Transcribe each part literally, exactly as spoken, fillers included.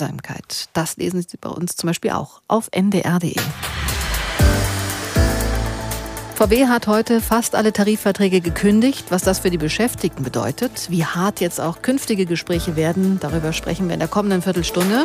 Einsamkeit. Das lesen Sie bei uns zum Beispiel auch auf n d r punkt d e. V W hat heute fast alle Tarifverträge gekündigt. Was das für die Beschäftigten bedeutet, wie hart jetzt auch künftige Gespräche werden, darüber sprechen wir in der kommenden Viertelstunde.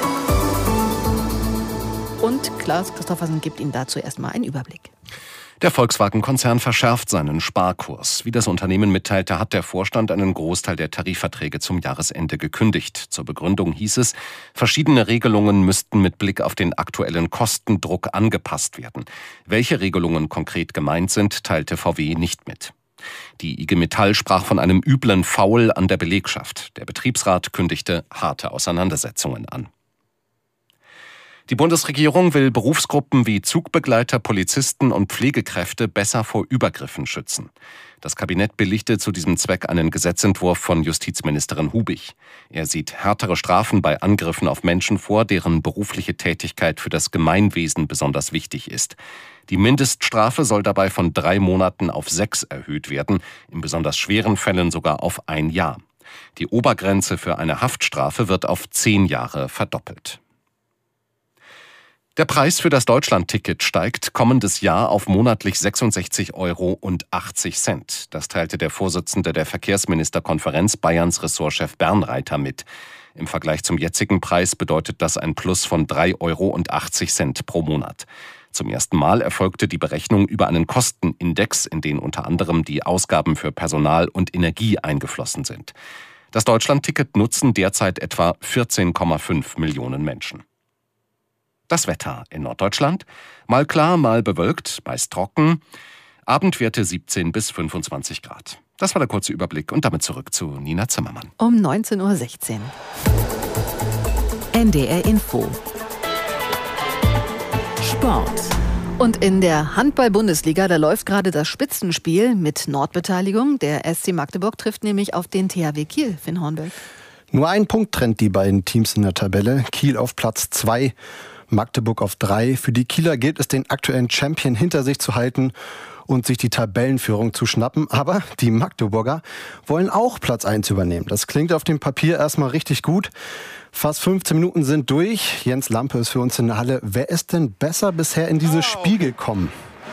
Und Klaus Christoffersen gibt Ihnen dazu erstmal einen Überblick. Der Volkswagen-Konzern verschärft seinen Sparkurs. Wie das Unternehmen mitteilte, hat der Vorstand einen Großteil der Tarifverträge zum Jahresende gekündigt. Zur Begründung hieß es, verschiedene Regelungen müssten mit Blick auf den aktuellen Kostendruck angepasst werden. Welche Regelungen konkret gemeint sind, teilte V W nicht mit. Die I G Metall sprach von einem üblen Foul an der Belegschaft. Der Betriebsrat kündigte harte Auseinandersetzungen an. Die Bundesregierung will Berufsgruppen wie Zugbegleiter, Polizisten und Pflegekräfte besser vor Übergriffen schützen. Das Kabinett billigte zu diesem Zweck einen Gesetzentwurf von Justizministerin Hubig. Er sieht härtere Strafen bei Angriffen auf Menschen vor, deren berufliche Tätigkeit für das Gemeinwesen besonders wichtig ist. Die Mindeststrafe soll dabei von drei Monaten auf sechs erhöht werden, in besonders schweren Fällen sogar auf ein Jahr. Die Obergrenze für eine Haftstrafe wird auf zehn Jahre verdoppelt. Der Preis für das Deutschland-Ticket steigt kommendes Jahr auf monatlich sechsundsechzig Euro und achtzig Cent. Das teilte der Vorsitzende der Verkehrsministerkonferenz Bayerns Ressortchef Bernreiter mit. Im Vergleich zum jetzigen Preis bedeutet das ein Plus von drei Euro und achtzig Cent pro Monat. Zum ersten Mal erfolgte die Berechnung über einen Kostenindex, in den unter anderem die Ausgaben für Personal und Energie eingeflossen sind. Das Deutschland-Ticket nutzen derzeit etwa vierzehn Komma fünf Millionen Menschen. Das Wetter in Norddeutschland. Mal klar, mal bewölkt, meist trocken. Abendwerte siebzehn bis fünfundzwanzig Grad. Das war der kurze Überblick und damit zurück zu Nina Zimmermann. Um neunzehn Uhr sechzehn. N D R Info. Sport. Und in der Handball-Bundesliga, da läuft gerade das Spitzenspiel mit Nordbeteiligung. Der S C Magdeburg trifft nämlich auf den T H W Kiel, Finn Hornberg. Nur ein Punkt trennt die beiden Teams in der Tabelle. Kiel auf Platz zwei. Magdeburg auf drei. Für die Kieler gilt es, den aktuellen Champion hinter sich zu halten und sich die Tabellenführung zu schnappen. Aber die Magdeburger wollen auch Platz eins übernehmen. Das klingt auf dem Papier erstmal richtig gut. Fast fünfzehn Minuten sind durch. Jens Lampe ist für uns in der Halle. Wer ist denn besser bisher in dieses Spiel gekommen?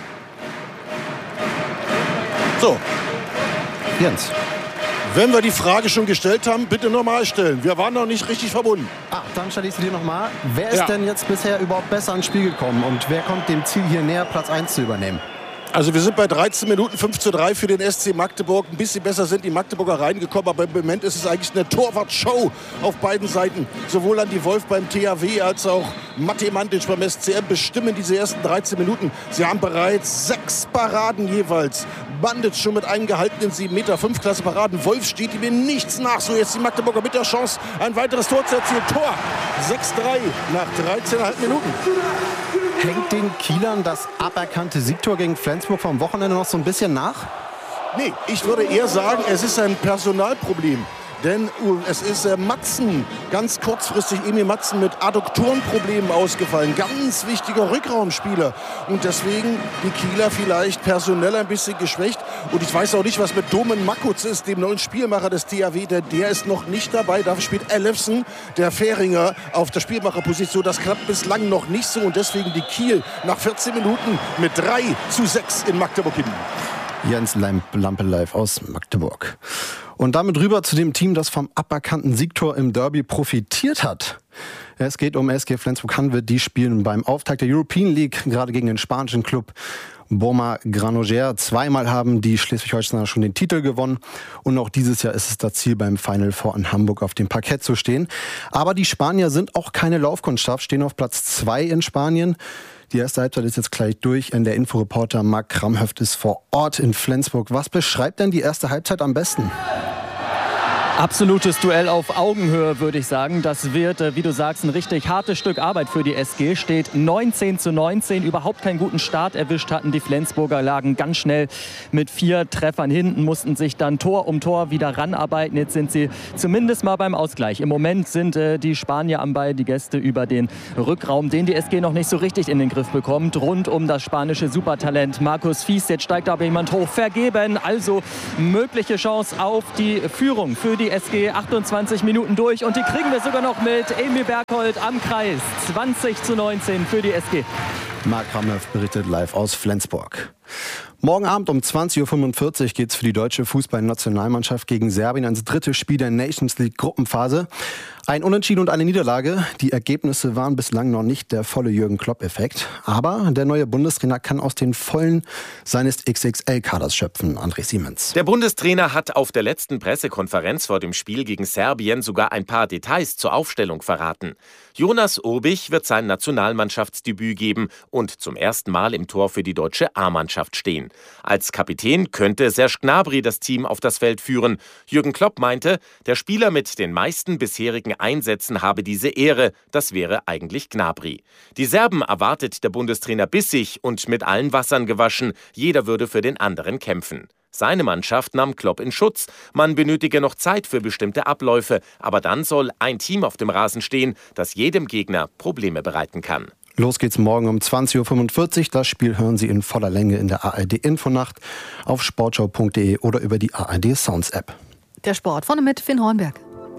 So, Jens. wenn wir die Frage schon gestellt haben, bitte nochmal stellen. Wir waren noch nicht richtig verbunden. Ah, dann stelle ich sie dir nochmal. Wer ist Ja. denn jetzt bisher überhaupt besser ins Spiel gekommen? Und wer kommt dem Ziel hier näher, Platz eins zu übernehmen? Also wir sind bei dreizehn Minuten, fünf zu drei für den S C Magdeburg. Ein bisschen besser sind die Magdeburger reingekommen, aber im Moment ist es eigentlich eine Torwartshow auf beiden Seiten. Sowohl Andi Wolf beim T H W als auch Mate Mantic beim S C M bestimmen diese ersten dreizehn Minuten. Sie haben bereits sechs Paraden jeweils. Mantic schon mit einem gehaltenen sieben Meter fünf Klasse Paraden. Wolf steht ihm in nichts nach. So jetzt die Magdeburger mit der Chance, ein weiteres Tor zu erzielen. Tor sechs drei nach dreizehn Komma fünf Minuten. Hängt den Kielern das aberkannte Siegtor gegen Flensburg vom Wochenende noch so ein bisschen nach? Nee, ich würde eher sagen, es ist ein Personalproblem. Denn uh, es ist äh, Matzen, ganz kurzfristig Emil Matzen mit Adduktorenproblemen ausgefallen. Ganz wichtiger Rückraumspieler. Und deswegen die Kieler vielleicht personell ein bisschen geschwächt. Und ich weiß auch nicht, was mit Domen Makutz ist, dem neuen Spielmacher des T H W. Der, der ist noch nicht dabei. Dafür spielt Ellefsen, der Fähringer, auf der Spielmacherposition. Das klappt bislang noch nicht so. Und deswegen die Kiel nach vierzehn Minuten mit drei zu sechs in Magdeburg hinten. Jens Lampe live aus Magdeburg. Und damit rüber zu dem Team, das vom aberkannten Siegtor im Derby profitiert hat. Es geht um S G Flensburg-Handewitt. Die spielen beim Auftakt der European League gerade gegen den spanischen Club Boma Granollers. Zweimal haben die Schleswig-Holsteiner schon den Titel gewonnen. Und auch dieses Jahr ist es das Ziel, beim Final Four in Hamburg auf dem Parkett zu stehen. Aber die Spanier sind auch keine Laufkundschaft, stehen auf Platz zwei in Spanien. Die erste Halbzeit ist jetzt gleich durch. Der Inforeporter Marc Kramhöft ist vor Ort in Flensburg. Was beschreibt denn die erste Halbzeit am besten? Absolutes Duell auf Augenhöhe, würde ich sagen. Das wird, wie du sagst, ein richtig hartes Stück Arbeit für die S G. Steht neunzehn zu neunzehn. Überhaupt keinen guten Start erwischt hatten die Flensburger. Lagen ganz schnell mit vier Treffern hinten, mussten sich dann Tor um Tor wieder ranarbeiten. Jetzt sind sie zumindest mal beim Ausgleich. Im Moment sind äh, die Spanier am Ball, die Gäste über den Rückraum, den die S G noch nicht so richtig in den Griff bekommt. Rund um das spanische Supertalent Markus Fies. Jetzt steigt aber jemand hoch. Vergeben. Also mögliche Chance auf die Führung für die die S G. achtundzwanzig Minuten durch und die kriegen wir sogar noch mit Emil Berghold am Kreis. zwanzig zu neunzehn für die S G. Marc Ramöw berichtet live aus Flensburg. Morgen Abend um zwanzig Uhr fünfundvierzig geht es für die deutsche Fußballnationalmannschaft gegen Serbien ans dritte Spiel der Nations League Gruppenphase. Ein Unentschieden und eine Niederlage. Die Ergebnisse waren bislang noch nicht der volle Jürgen-Klopp-Effekt. Aber der neue Bundestrainer kann aus den Vollen seines X X L-Kaders schöpfen. André Siemens. Der Bundestrainer hat auf der letzten Pressekonferenz vor dem Spiel gegen Serbien sogar ein paar Details zur Aufstellung verraten. Jonas Urbich wird sein Nationalmannschaftsdebüt geben und zum ersten Mal im Tor für die deutsche A-Mannschaft stehen. Als Kapitän könnte Serge Gnabry das Team auf das Feld führen. Jürgen Klopp meinte, der Spieler mit den meisten bisherigen Einsätzen habe diese Ehre. Das wäre eigentlich Gnabry. Die Serben erwartet der Bundestrainer bissig und mit allen Wassern gewaschen. Jeder würde für den anderen kämpfen. Seine Mannschaft nahm Klopp in Schutz. Man benötige noch Zeit für bestimmte Abläufe. Aber dann soll ein Team auf dem Rasen stehen, das jedem Gegner Probleme bereiten kann. Los geht's morgen um zwanzig Uhr fünfundvierzig. Das Spiel hören Sie in voller Länge in der A R D-Infonacht auf sportschau punkt de oder über die A R D-Sounds-App. Der Sport vorne mit Finn Hornberg.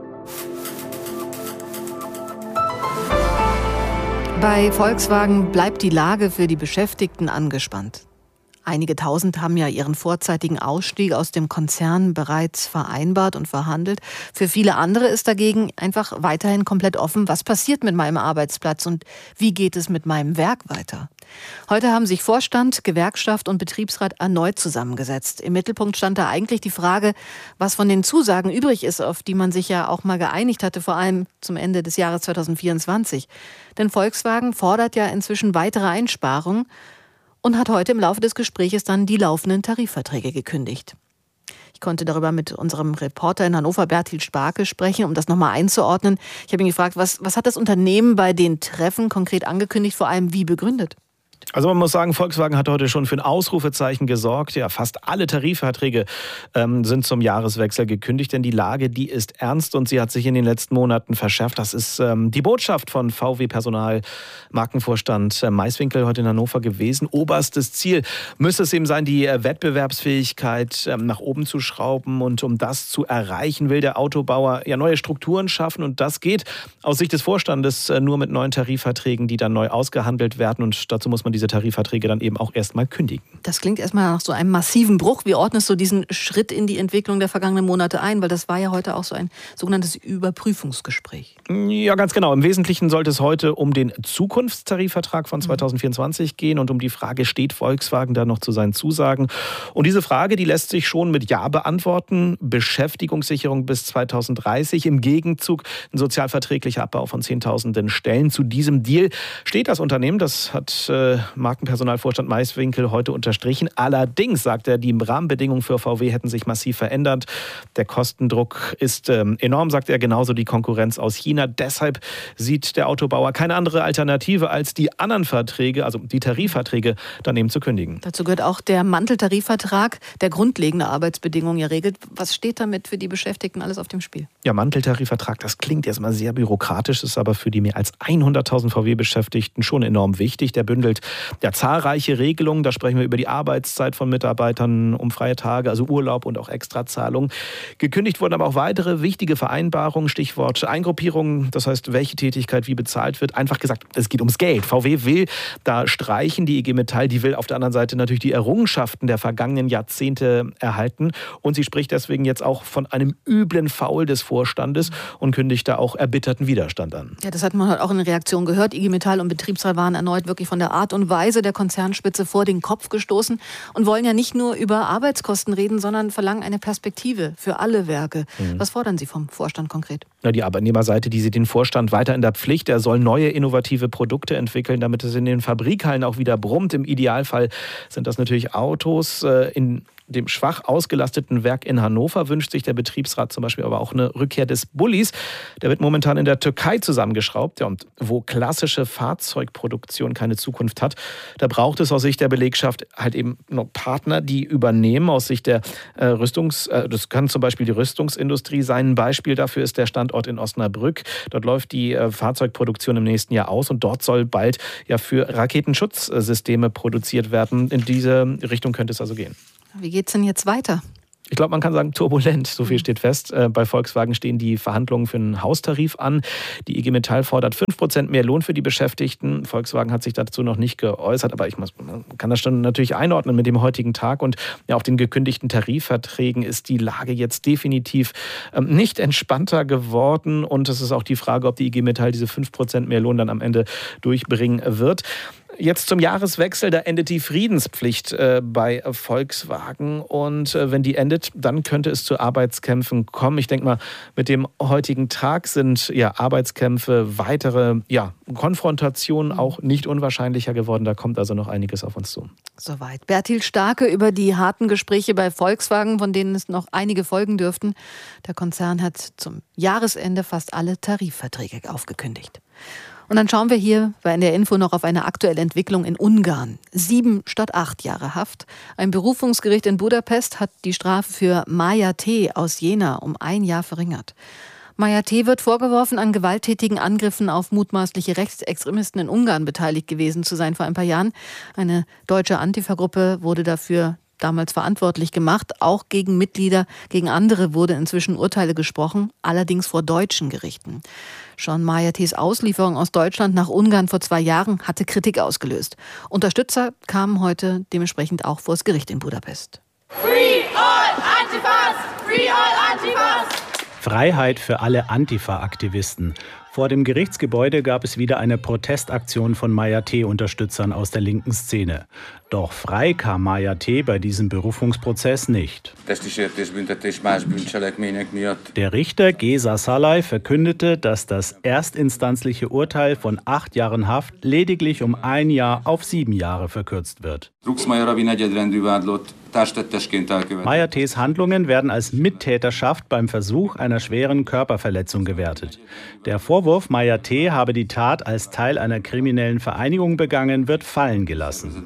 Bei Volkswagen bleibt die Lage für die Beschäftigten angespannt. Einige Tausend haben ja ihren vorzeitigen Ausstieg aus dem Konzern bereits vereinbart und verhandelt. Für viele andere ist dagegen einfach weiterhin komplett offen, was passiert mit meinem Arbeitsplatz und wie geht es mit meinem Werk weiter. Heute haben sich Vorstand, Gewerkschaft und Betriebsrat erneut zusammengesetzt. Im Mittelpunkt stand da eigentlich die Frage, was von den Zusagen übrig ist, auf die man sich ja auch mal geeinigt hatte, vor allem zum Ende des Jahres zweitausendvierundzwanzig. Denn Volkswagen fordert ja inzwischen weitere Einsparungen und hat heute im Laufe des Gespräches dann die laufenden Tarifverträge gekündigt. Ich konnte darüber mit unserem Reporter in Hannover, Bertil Sparke, sprechen, um das nochmal einzuordnen. Ich habe ihn gefragt, was, was hat das Unternehmen bei den Treffen konkret angekündigt, vor allem wie begründet? Also man muss sagen, Volkswagen hat heute schon für ein Ausrufezeichen gesorgt. Ja, fast alle Tarifverträge ähm, sind zum Jahreswechsel gekündigt, denn die Lage, die ist ernst und sie hat sich in den letzten Monaten verschärft. Das ist ähm, die Botschaft von V W-Personal, Markenvorstand äh, Maiswinkel heute in Hannover gewesen. Oberstes Ziel müsste es eben sein, die äh, Wettbewerbsfähigkeit äh, nach oben zu schrauben. Und um das zu erreichen, will der Autobauer ja neue Strukturen schaffen. Und das geht aus Sicht des Vorstandes äh, nur mit neuen Tarifverträgen, die dann neu ausgehandelt werden. Und dazu muss man diese Tarifverträge dann eben auch erstmal kündigen. Das klingt erstmal nach so einem massiven Bruch. Wie ordnest du diesen Schritt in die Entwicklung der vergangenen Monate ein? Weil das war ja heute auch so ein sogenanntes Überprüfungsgespräch. Ja, ganz genau. Im Wesentlichen sollte es heute um den Zukunftstarifvertrag von zweitausendvierundzwanzig gehen und um die Frage, steht Volkswagen da noch zu seinen Zusagen? Und diese Frage, die lässt sich schon mit Ja beantworten. Beschäftigungssicherung bis zweitausenddreißig. Im Gegenzug ein sozialverträglicher Abbau von zehntausenden Stellen. Zu diesem Deal steht das Unternehmen. Das hat äh, Markenpersonalvorstand Maiswinkel heute unterstrichen. Allerdings, sagt er, die Rahmenbedingungen für V W hätten sich massiv verändert. Der Kostendruck ist ähm, enorm, sagt er, genauso die Konkurrenz aus China. Deshalb sieht der Autobauer keine andere Alternative, als die anderen Verträge, also die Tarifverträge, dann eben zu kündigen. Dazu gehört auch der Manteltarifvertrag, der grundlegende Arbeitsbedingungen ja regelt. Was steht damit für die Beschäftigten alles auf dem Spiel? Ja, Manteltarifvertrag, das klingt erstmal sehr bürokratisch, ist aber für die mehr als hunderttausend V W-Beschäftigten schon enorm wichtig. Der bündelt ja zahlreiche Regelungen. Da sprechen wir über die Arbeitszeit von Mitarbeitern, um freie Tage, also Urlaub und auch Extrazahlungen. Gekündigt wurden aber auch weitere wichtige Vereinbarungen, Stichwort Eingruppierung, das heißt, welche Tätigkeit wie bezahlt wird. Einfach gesagt, es geht ums Geld. V W will da streichen, die I G Metall, die will auf der anderen Seite natürlich die Errungenschaften der vergangenen Jahrzehnte erhalten. Und sie spricht deswegen jetzt auch von einem üblen Foul des Vorstandes und kündigt da auch erbitterten Widerstand an. Ja, das hat man halt auch in der Reaktion gehört. I G Metall und Betriebsrat waren erneut wirklich von der Art und Weise der Konzernspitze vor den Kopf gestoßen und wollen ja nicht nur über Arbeitskosten reden, sondern verlangen eine Perspektive für alle Werke. Mhm. Was fordern Sie vom Vorstand konkret? Na, die Arbeitnehmerseite, die sieht den Vorstand weiter in der Pflicht. Er soll neue innovative Produkte entwickeln, damit es in den Fabrikhallen auch wieder brummt. Im Idealfall sind das natürlich Autos. In dem schwach ausgelasteten Werk in Hannover wünscht sich der Betriebsrat zum Beispiel aber auch eine Rückkehr des Bullis. Der wird momentan in der Türkei zusammengeschraubt. Ja, und wo klassische Fahrzeugproduktion keine Zukunft hat, da braucht es aus Sicht der Belegschaft halt eben noch Partner, die übernehmen. Aus Sicht der äh, Rüstungs... Äh, das kann zum Beispiel die Rüstungsindustrie sein. Ein Beispiel dafür ist der Standort in Osnabrück. Dort läuft die äh, Fahrzeugproduktion im nächsten Jahr aus und dort soll bald ja für Raketenschutzsysteme produziert werden. In diese Richtung könnte es also gehen. Wie geht's denn jetzt weiter? Ich glaube, man kann sagen turbulent, so viel steht fest. Äh, bei Volkswagen stehen die Verhandlungen für einen Haustarif an. Die I G Metall fordert fünf Prozent mehr Lohn für die Beschäftigten. Volkswagen hat sich dazu noch nicht geäußert, aber ich muss, man kann das schon natürlich einordnen mit dem heutigen Tag. Und ja, auf den gekündigten Tarifverträgen ist die Lage jetzt definitiv ähm, nicht entspannter geworden. Und es ist auch die Frage, ob die I G Metall diese fünf Prozent mehr Lohn dann am Ende durchbringen wird. Jetzt zum Jahreswechsel, da endet die Friedenspflicht äh, bei Volkswagen und äh, wenn die endet, dann könnte es zu Arbeitskämpfen kommen. Ich denke mal, mit dem heutigen Tag sind ja Arbeitskämpfe, weitere ja, Konfrontationen auch nicht unwahrscheinlicher geworden. Da kommt also noch einiges auf uns zu. Soweit Bertil Starke über die harten Gespräche bei Volkswagen, von denen es noch einige folgen dürften. Der Konzern hat zum Jahresende fast alle Tarifverträge aufgekündigt. Und dann schauen wir hier bei N D R Info noch auf eine aktuelle Entwicklung in Ungarn. Sieben statt acht Jahre Haft. Ein Berufungsgericht in Budapest hat die Strafe für Maja T. aus Jena um ein Jahr verringert. Maja T. wird vorgeworfen, an gewalttätigen Angriffen auf mutmaßliche Rechtsextremisten in Ungarn beteiligt gewesen zu sein vor ein paar Jahren. Eine deutsche Antifa-Gruppe wurde dafür damals verantwortlich gemacht. Auch gegen Mitglieder, gegen andere wurde inzwischen Urteile gesprochen, allerdings vor deutschen Gerichten. Schon Maja T.s Auslieferung aus Deutschland nach Ungarn vor zwei Jahren hatte Kritik ausgelöst. Unterstützer kamen heute dementsprechend auch vors Gericht in Budapest. Free all Antifas! Free all Antifas! Freiheit für alle Antifa-Aktivisten. Vor dem Gerichtsgebäude gab es wieder eine Protestaktion von Maja T.-Unterstützern aus der linken Szene. Doch frei kam Maja T. bei diesem Berufungsprozess nicht. Der Richter Géza Szalay verkündete, dass das erstinstanzliche Urteil von acht Jahren Haft lediglich um ein Jahr auf sieben Jahre verkürzt wird. Maja T.s Handlungen werden als Mittäterschaft beim Versuch einer schweren Körperverletzung gewertet. Der Vorwurf, Maja T. habe die Tat als Teil einer kriminellen Vereinigung begangen, wird fallen gelassen.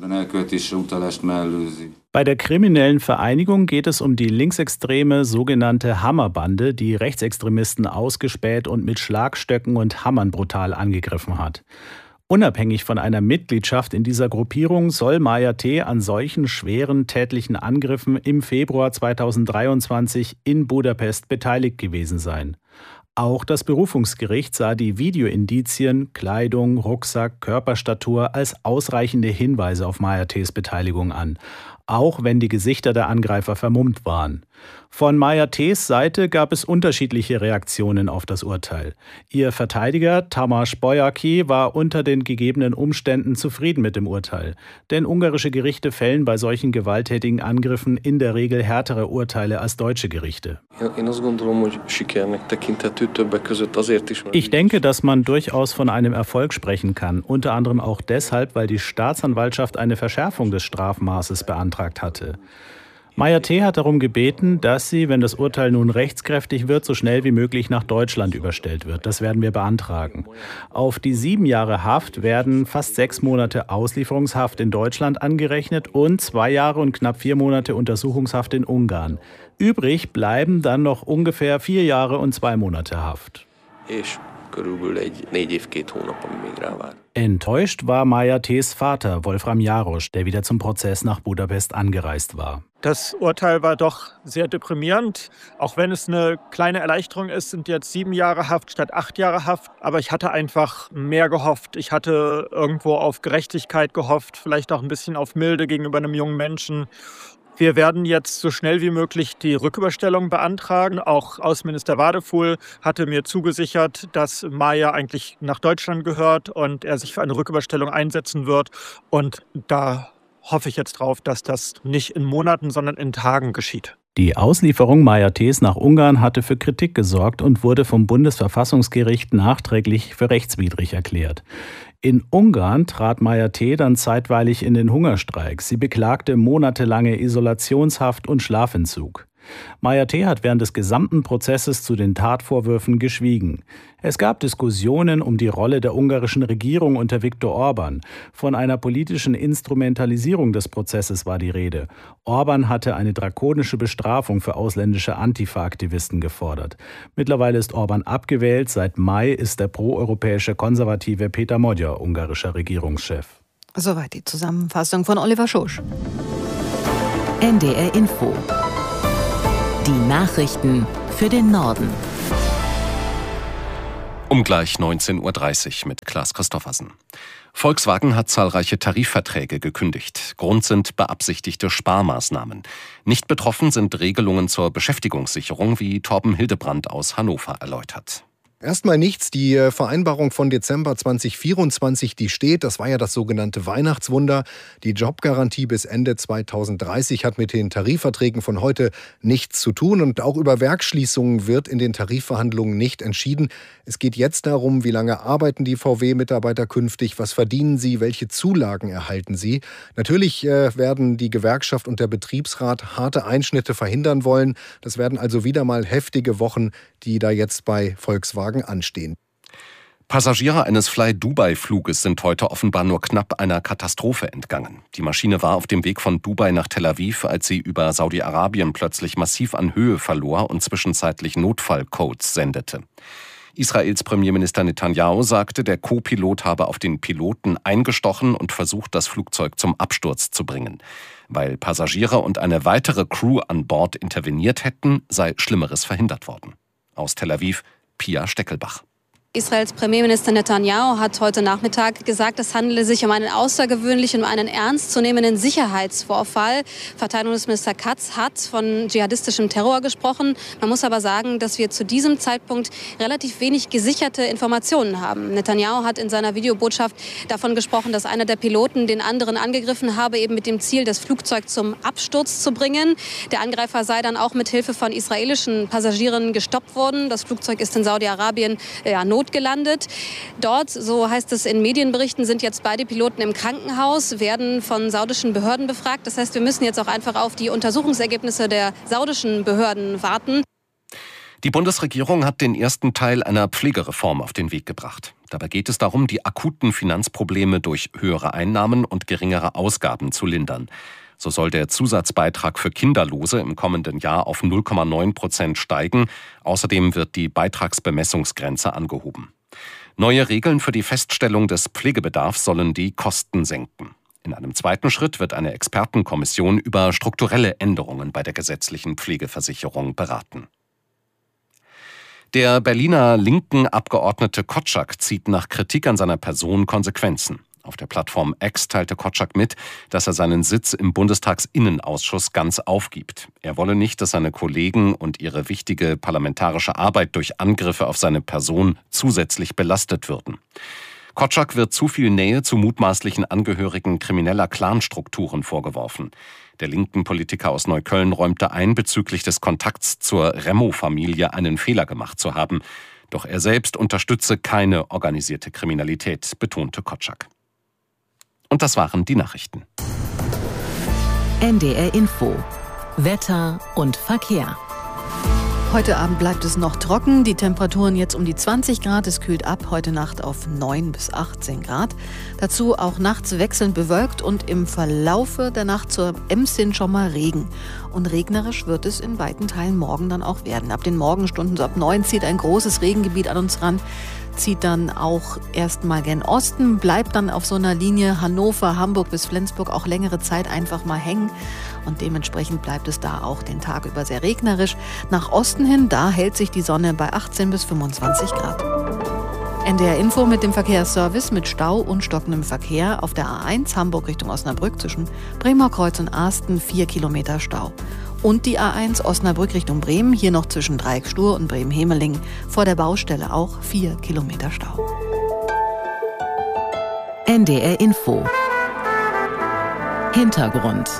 Bei der kriminellen Vereinigung geht es um die linksextreme sogenannte Hammerbande, die Rechtsextremisten ausgespäht und mit Schlagstöcken und Hammern brutal angegriffen hat. Unabhängig von einer Mitgliedschaft in dieser Gruppierung soll Maja T. an solchen schweren tätlichen Angriffen im Februar zweitausenddreiundzwanzig in Budapest beteiligt gewesen sein. Auch das Berufungsgericht sah die Videoindizien, Kleidung, Rucksack, Körperstatur als ausreichende Hinweise auf Maja T.s Beteiligung an, auch wenn die Gesichter der Angreifer vermummt waren. Von Maja T.s Seite gab es unterschiedliche Reaktionen auf das Urteil. Ihr Verteidiger Tamás Bolyai war unter den gegebenen Umständen zufrieden mit dem Urteil. Denn ungarische Gerichte fällen bei solchen gewalttätigen Angriffen in der Regel härtere Urteile als deutsche Gerichte. Ich denke, dass man durchaus von einem Erfolg sprechen kann. Unter anderem auch deshalb, weil die Staatsanwaltschaft eine Verschärfung des Strafmaßes beantragt hatte. Maja T. hat darum gebeten, dass sie, wenn das Urteil nun rechtskräftig wird, so schnell wie möglich nach Deutschland überstellt wird. Das werden wir beantragen. Auf die sieben Jahre Haft werden fast sechs Monate Auslieferungshaft in Deutschland angerechnet und zwei Jahre und knapp vier Monate Untersuchungshaft in Ungarn. Übrig bleiben dann noch ungefähr vier Jahre und zwei Monate Haft. Enttäuscht war Maja T.s Vater, Wolfram Jarosch, der wieder zum Prozess nach Budapest angereist war. Das Urteil war doch sehr deprimierend. Auch wenn es eine kleine Erleichterung ist, sind jetzt sieben Jahre Haft statt acht Jahre Haft. Aber ich hatte einfach mehr gehofft. Ich hatte irgendwo auf Gerechtigkeit gehofft, vielleicht auch ein bisschen auf Milde gegenüber einem jungen Menschen. Wir werden jetzt so schnell wie möglich die Rücküberstellung beantragen. Auch Außenminister Wadefuhl hatte mir zugesichert, dass Maja eigentlich nach Deutschland gehört und er sich für eine Rücküberstellung einsetzen wird. Und da hoffe ich jetzt drauf, dass das nicht in Monaten, sondern in Tagen geschieht. Die Auslieferung Maja T.s nach Ungarn hatte für Kritik gesorgt und wurde vom Bundesverfassungsgericht nachträglich für rechtswidrig erklärt. In Ungarn trat Maja T. dann zeitweilig in den Hungerstreik. Sie beklagte monatelange Isolationshaft und Schlafentzug. Maja T. hat während des gesamten Prozesses zu den Tatvorwürfen geschwiegen. Es gab Diskussionen um die Rolle der ungarischen Regierung unter Viktor Orban. Von einer politischen Instrumentalisierung des Prozesses war die Rede. Orban hatte eine drakonische Bestrafung für ausländische Antifa-Aktivisten gefordert. Mittlerweile ist Orban abgewählt. Seit Mai ist der proeuropäische Konservative Peter Magyar ungarischer Regierungschef. Soweit die Zusammenfassung von Oliver Schosch. N D R Info Die Nachrichten für den Norden. Um gleich neunzehn Uhr dreißig mit Klaas Christoffersen. Volkswagen hat zahlreiche Tarifverträge gekündigt. Grund sind beabsichtigte Sparmaßnahmen. Nicht betroffen sind Regelungen zur Beschäftigungssicherung, wie Torben Hildebrand aus Hannover erläutert. Erstmal nichts. Die Vereinbarung von Dezember zweitausendvierundzwanzig, die steht. Das war ja das sogenannte Weihnachtswunder. Die Jobgarantie bis Ende zweitausenddreißig hat mit den Tarifverträgen von heute nichts zu tun. Und auch über Werksschließungen wird in den Tarifverhandlungen nicht entschieden. Es geht jetzt darum, wie lange arbeiten die V W-Mitarbeiter künftig, was verdienen sie, welche Zulagen erhalten sie. Natürlich äh, werden die Gewerkschaft und der Betriebsrat harte Einschnitte verhindern wollen. Das werden also wieder mal heftige Wochen, die da jetzt bei Volkswagen anstehen. Passagiere eines Fly-Dubai-Fluges sind heute offenbar nur knapp einer Katastrophe entgangen. Die Maschine war auf dem Weg von Dubai nach Tel Aviv, als sie über Saudi-Arabien plötzlich massiv an Höhe verlor und zwischenzeitlich Notfallcodes sendete. Israels Premierminister Netanyahu sagte, der Co-Pilot habe auf den Piloten eingestochen und versucht, das Flugzeug zum Absturz zu bringen. Weil Passagiere und eine weitere Crew an Bord interveniert hätten, sei Schlimmeres verhindert worden. Aus Tel Aviv, Pia Steckelbach. Israels Premierminister Netanyahu hat heute Nachmittag gesagt, es handele sich um einen außergewöhnlichen, um einen ernstzunehmenden Sicherheitsvorfall. Verteidigungsminister Katz hat von dschihadistischem Terror gesprochen. Man muss aber sagen, dass wir zu diesem Zeitpunkt relativ wenig gesicherte Informationen haben. Netanyahu hat in seiner Videobotschaft davon gesprochen, dass einer der Piloten den anderen angegriffen habe, eben mit dem Ziel, das Flugzeug zum Absturz zu bringen. Der Angreifer sei dann auch mit Hilfe von israelischen Passagieren gestoppt worden. Das Flugzeug ist in Saudi-Arabien ja, gelandet. Dort, so heißt es in Medienberichten, sind jetzt beide Piloten im Krankenhaus, werden von saudischen Behörden befragt. Das heißt, wir müssen jetzt auch einfach auf die Untersuchungsergebnisse der saudischen Behörden warten. Die Bundesregierung hat den ersten Teil einer Pflegereform auf den Weg gebracht. Dabei geht es darum, die akuten Finanzprobleme durch höhere Einnahmen und geringere Ausgaben zu lindern. So soll der Zusatzbeitrag für Kinderlose im kommenden Jahr auf null Komma neun Prozent steigen. Außerdem wird die Beitragsbemessungsgrenze angehoben. Neue Regeln für die Feststellung des Pflegebedarfs sollen die Kosten senken. In einem zweiten Schritt wird eine Expertenkommission über strukturelle Änderungen bei der gesetzlichen Pflegeversicherung beraten. Der Berliner linken Abgeordnete Kotschak zieht nach Kritik an seiner Person Konsequenzen. Auf der Plattform X teilte Kotschak mit, dass er seinen Sitz im Bundestagsinnenausschuss ganz aufgibt. Er wolle nicht, dass seine Kollegen und ihre wichtige parlamentarische Arbeit durch Angriffe auf seine Person zusätzlich belastet würden. Kotschak wird zu viel Nähe zu mutmaßlichen Angehörigen krimineller Clanstrukturen vorgeworfen. Der linken Politiker aus Neukölln räumte ein, bezüglich des Kontakts zur Remo-Familie einen Fehler gemacht zu haben. Doch er selbst unterstütze keine organisierte Kriminalität, betonte Kotschak. Und das waren die Nachrichten. N D R Info. Wetter und Verkehr. Heute Abend bleibt es noch trocken. Die Temperaturen jetzt um die zwanzig Grad. Es kühlt ab. Heute Nacht auf neun bis achtzehn Grad. Dazu auch nachts wechselnd bewölkt und im Verlaufe der Nacht zur Ems hin schon mal Regen. Und regnerisch wird es in weiten Teilen morgen dann auch werden. Ab den Morgenstunden, so ab neun, zieht ein großes Regengebiet an uns ran. Zieht dann auch erstmal gen Osten, bleibt dann auf so einer Linie Hannover, Hamburg bis Flensburg auch längere Zeit einfach mal hängen. Und dementsprechend bleibt es da auch den Tag über sehr regnerisch. Nach Osten hin, da hält sich die Sonne bei achtzehn bis fünfundzwanzig Grad. N D R Info mit dem Verkehrsservice mit Stau und stockendem Verkehr auf der A eins Hamburg Richtung Osnabrück zwischen Bremerkreuz und Asten vier Kilometer Stau. Und die A eins Osnabrück Richtung Bremen, hier noch zwischen Dreiecksstuhr und Bremen-Hemeling. Vor der Baustelle auch vier Kilometer Stau. N D R Info. Hintergrund.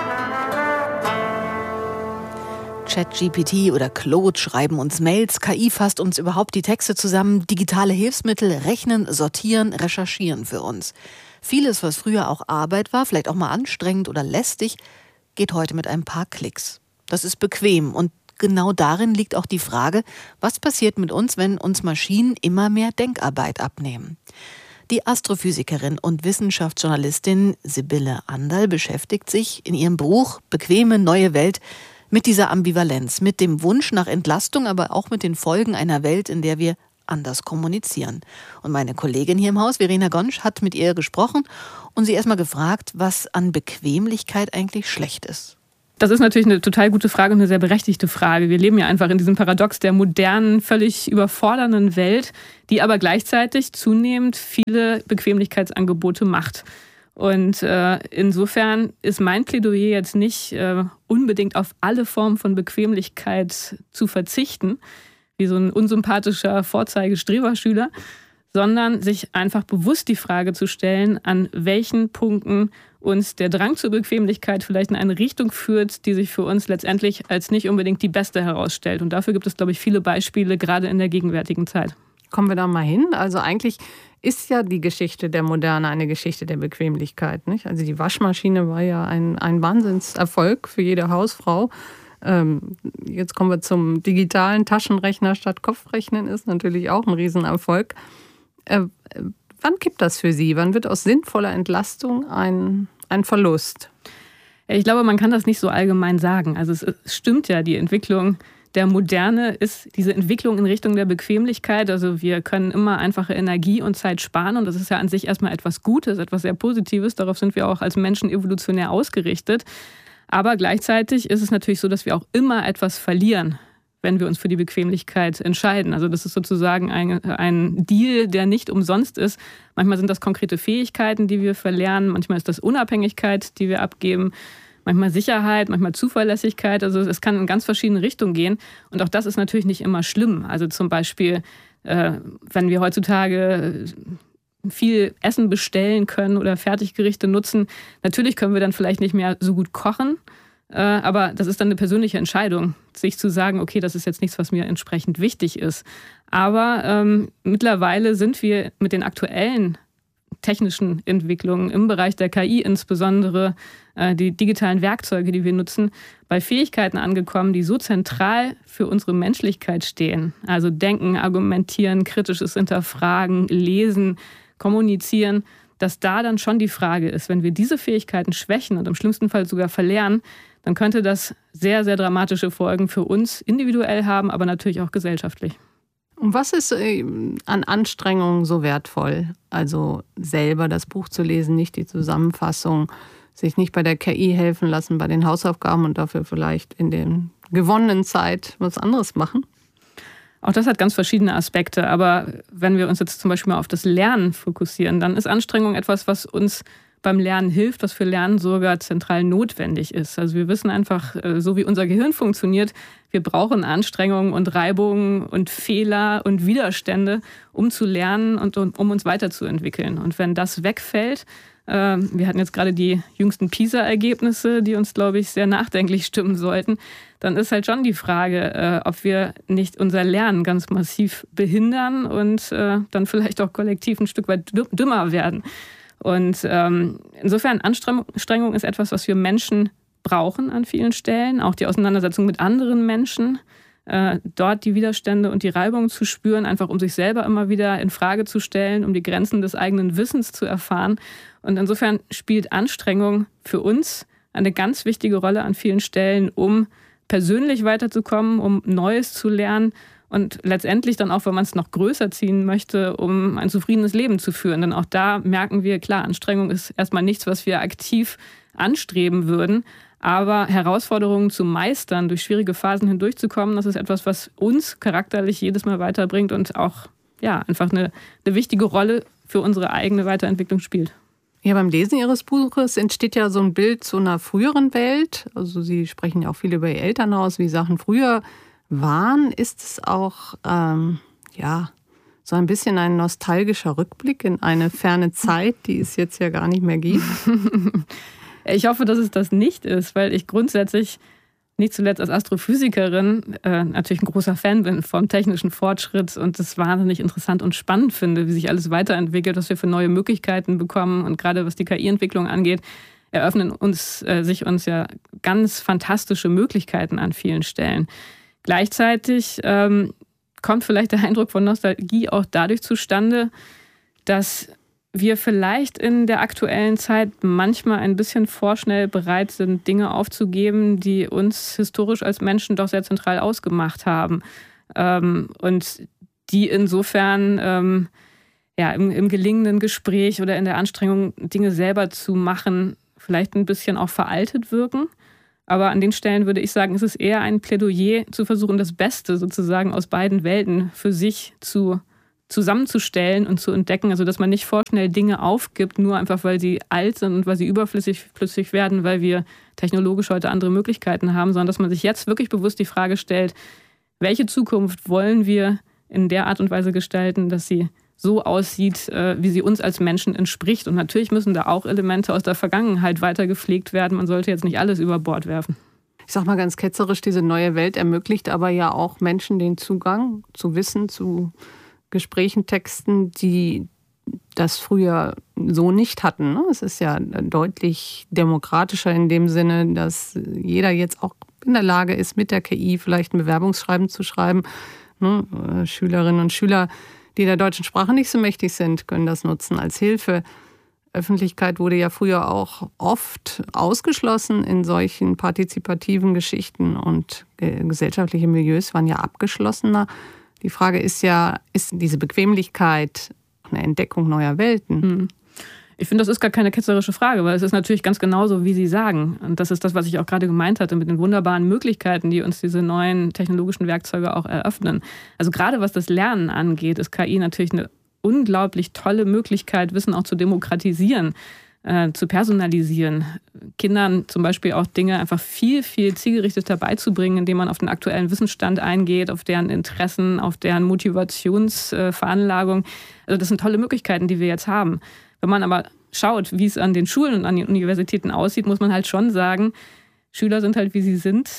ChatGPT oder Claude schreiben uns Mails, K I fasst uns überhaupt die Texte zusammen, digitale Hilfsmittel rechnen, sortieren, recherchieren für uns. Vieles, was früher auch Arbeit war, vielleicht auch mal anstrengend oder lästig, geht heute mit ein paar Klicks. Das ist bequem und genau darin liegt auch die Frage, was passiert mit uns, wenn uns Maschinen immer mehr Denkarbeit abnehmen. Die Astrophysikerin und Wissenschaftsjournalistin Sibylle Anderl beschäftigt sich in ihrem Buch Bequeme neue Welt mit dieser Ambivalenz, mit dem Wunsch nach Entlastung, aber auch mit den Folgen einer Welt, in der wir anders kommunizieren. Und meine Kollegin hier im Haus, Verena Gonsch, hat mit ihr gesprochen und sie erstmal gefragt, was an Bequemlichkeit eigentlich schlecht ist. Das ist natürlich eine total gute Frage und eine sehr berechtigte Frage. Wir leben ja einfach in diesem Paradox der modernen, völlig überfordernden Welt, die aber gleichzeitig zunehmend viele Bequemlichkeitsangebote macht. Und äh, insofern ist mein Plädoyer jetzt nicht äh, unbedingt auf alle Formen von Bequemlichkeit zu verzichten, wie so ein unsympathischer Vorzeigestreberschüler, sondern sich einfach bewusst die Frage zu stellen, an welchen Punkten uns der Drang zur Bequemlichkeit vielleicht in eine Richtung führt, die sich für uns letztendlich als nicht unbedingt die beste herausstellt. Und dafür gibt es, glaube ich, viele Beispiele, gerade in der gegenwärtigen Zeit. Kommen wir da mal hin. Also eigentlich ist ja die Geschichte der Moderne eine Geschichte der Bequemlichkeit, nicht? Also die Waschmaschine war ja ein, ein Wahnsinnserfolg für jede Hausfrau. Ähm, jetzt kommen wir zum digitalen Taschenrechner statt Kopfrechnen, ist natürlich auch ein Riesenerfolg. Äh, wann kippt das für Sie? Wann wird aus sinnvoller Entlastung ein, ein Verlust? Ich glaube, man kann das nicht so allgemein sagen. Also es stimmt ja, die Entwicklung der Moderne ist diese Entwicklung in Richtung der Bequemlichkeit. Also wir können immer einfache Energie und Zeit sparen und das ist ja an sich erstmal etwas Gutes, etwas sehr Positives. Darauf sind wir auch als Menschen evolutionär ausgerichtet. Aber gleichzeitig ist es natürlich so, dass wir auch immer etwas verlieren, wenn wir uns für die Bequemlichkeit entscheiden. Also das ist sozusagen ein, ein Deal, der nicht umsonst ist. Manchmal sind das konkrete Fähigkeiten, die wir verlernen. Manchmal ist das Unabhängigkeit, die wir abgeben. Manchmal Sicherheit, manchmal Zuverlässigkeit. Also es kann in ganz verschiedene Richtungen gehen. Und auch das ist natürlich nicht immer schlimm. Also zum Beispiel, äh, wenn wir heutzutage viel Essen bestellen können oder Fertiggerichte nutzen, natürlich können wir dann vielleicht nicht mehr so gut kochen. Äh, aber das ist dann eine persönliche Entscheidung, sich zu sagen, okay, das ist jetzt nichts, was mir entsprechend wichtig ist. Aber ähm, mittlerweile sind wir mit den aktuellen technischen Entwicklungen im Bereich der K I insbesondere, äh, die digitalen Werkzeuge, die wir nutzen, bei Fähigkeiten angekommen, die so zentral für unsere Menschlichkeit stehen. Also denken, argumentieren, kritisches Hinterfragen, lesen, kommunizieren, dass da dann schon die Frage ist, wenn wir diese Fähigkeiten schwächen und im schlimmsten Fall sogar verlernen, dann könnte das sehr, sehr dramatische Folgen für uns individuell haben, aber natürlich auch gesellschaftlich. Und was ist an Anstrengungen so wertvoll? Also selber das Buch zu lesen, nicht die Zusammenfassung, sich nicht bei der K I helfen lassen, bei den Hausaufgaben und dafür vielleicht in der gewonnenen Zeit was anderes machen? Auch das hat ganz verschiedene Aspekte. Aber wenn wir uns jetzt zum Beispiel mal auf das Lernen fokussieren, dann ist Anstrengung etwas, was uns beim Lernen hilft, was für Lernen sogar zentral notwendig ist. Also wir wissen einfach, so wie unser Gehirn funktioniert, wir brauchen Anstrengungen und Reibungen und Fehler und Widerstände, um zu lernen und um uns weiterzuentwickeln. Und wenn das wegfällt, äh, wir hatten jetzt gerade die jüngsten PISA-Ergebnisse, die uns, glaube ich, sehr nachdenklich stimmen sollten, dann ist halt schon die Frage, äh, ob wir nicht unser Lernen ganz massiv behindern und äh, dann vielleicht auch kollektiv ein Stück weit dümmer werden. Und ähm, insofern Anstrengung ist etwas, was wir Menschen brauchen an vielen Stellen. Auch die Auseinandersetzung mit anderen Menschen, äh, dort die Widerstände und die Reibung zu spüren, einfach um sich selber immer wieder in Frage zu stellen, um die Grenzen des eigenen Wissens zu erfahren. Und insofern spielt Anstrengung für uns eine ganz wichtige Rolle an vielen Stellen, um persönlich weiterzukommen, um Neues zu lernen. Und letztendlich dann auch, wenn man es noch größer ziehen möchte, um ein zufriedenes Leben zu führen. Denn auch da merken wir, klar, Anstrengung ist erstmal nichts, was wir aktiv anstreben würden. Aber Herausforderungen zu meistern, durch schwierige Phasen hindurchzukommen, das ist etwas, was uns charakterlich jedes Mal weiterbringt und auch ja, einfach eine, eine wichtige Rolle für unsere eigene Weiterentwicklung spielt. Ja, beim Lesen Ihres Buches entsteht ja so ein Bild zu einer früheren Welt. Also Sie sprechen ja auch viel über Ihr Elternhaus, wie Sachen früher waren. Ist es auch ähm, ja, so ein bisschen ein nostalgischer Rückblick in eine ferne Zeit, die es jetzt ja gar nicht mehr gibt? Ich hoffe, dass es das nicht ist, weil ich grundsätzlich nicht zuletzt als Astrophysikerin äh, natürlich ein großer Fan bin vom technischen Fortschritt und es wahnsinnig interessant und spannend finde, wie sich alles weiterentwickelt, was wir für neue Möglichkeiten bekommen. Und gerade was die K I-Entwicklung angeht, eröffnen uns, äh, sich uns ja ganz fantastische Möglichkeiten an vielen Stellen. Gleichzeitig ähm, kommt vielleicht der Eindruck von Nostalgie auch dadurch zustande, dass wir vielleicht in der aktuellen Zeit manchmal ein bisschen vorschnell bereit sind, Dinge aufzugeben, die uns historisch als Menschen doch sehr zentral ausgemacht haben. Ähm, und die insofern ähm, ja, im, im gelingenden Gespräch oder in der Anstrengung, Dinge selber zu machen, vielleicht ein bisschen auch veraltet wirken. Aber an den Stellen würde ich sagen, ist es eher ein Plädoyer zu versuchen, das Beste sozusagen aus beiden Welten für sich zu zusammenzustellen und zu entdecken. Also dass man nicht vorschnell Dinge aufgibt, nur einfach weil sie alt sind und weil sie überflüssig flüssig werden, weil wir technologisch heute andere Möglichkeiten haben, sondern dass man sich jetzt wirklich bewusst die Frage stellt, welche Zukunft wollen wir in der Art und Weise gestalten, dass sie so aussieht, wie sie uns als Menschen entspricht. Und natürlich müssen da auch Elemente aus der Vergangenheit weiter gepflegt werden. Man sollte jetzt nicht alles über Bord werfen. Ich sage mal ganz ketzerisch, diese neue Welt ermöglicht aber ja auch Menschen den Zugang zu Wissen, zu Gesprächen, Texten, die das früher so nicht hatten. Es ist ja deutlich demokratischer in dem Sinne, dass jeder jetzt auch in der Lage ist, mit der K I vielleicht ein Bewerbungsschreiben zu schreiben. Schülerinnen und Schüler, die der deutschen Sprache nicht so mächtig sind, können das nutzen als Hilfe. Öffentlichkeit wurde ja früher auch oft ausgeschlossen in solchen partizipativen Geschichten und gesellschaftliche Milieus waren ja abgeschlossener. Die Frage ist ja, ist diese Bequemlichkeit eine Entdeckung neuer Welten? Ich finde, das ist gar keine ketzerische Frage, weil es ist natürlich ganz genauso, wie Sie sagen. Und das ist das, was ich auch gerade gemeint hatte, mit den wunderbaren Möglichkeiten, die uns diese neuen technologischen Werkzeuge auch eröffnen. Also gerade was das Lernen angeht, ist K I natürlich eine unglaublich tolle Möglichkeit, Wissen auch zu demokratisieren, äh, zu personalisieren. Kindern zum Beispiel auch Dinge einfach viel, viel zielgerichteter beizubringen, indem man auf den aktuellen Wissensstand eingeht, auf deren Interessen, auf deren Motivationsveranlagung. Äh, also das sind tolle Möglichkeiten, die wir jetzt haben. Wenn man aber schaut, wie es an den Schulen und an den Universitäten aussieht, muss man halt schon sagen, Schüler sind halt, wie sie sind.